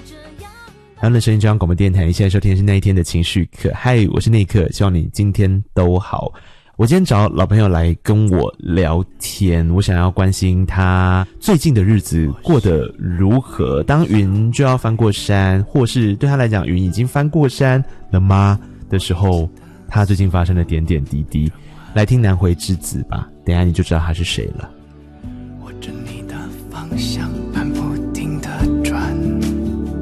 安乐声音中央广播电台，现在收听的是那一天的情绪课。嗨，我是内克，希望你今天都好。我今天找老朋友来跟我聊天，我想要关心他最近的日子过得如何。当云就要翻过山，或是对他来讲云已经翻过山了吗的时候，他最近发生的点点滴滴。来听南回之子吧，等一下你就知道他是谁了。